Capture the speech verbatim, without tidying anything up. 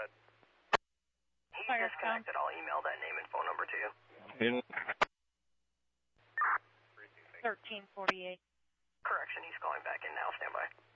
ahead. He's Fire disconnected. I'll email that name and phone number to you. thirteen forty-eight. Correction, he's calling back in now. Stand by.